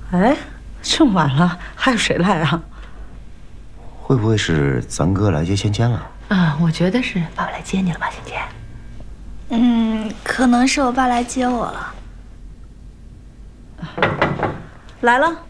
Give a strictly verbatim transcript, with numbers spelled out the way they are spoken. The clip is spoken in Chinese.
哎，这么晚了，还有谁来啊？ 会不会是咱哥来接芊芊了？ 啊，我觉得是爸爸来接你了吧，芊芊。 嗯，可能是我爸来接我了。 来了。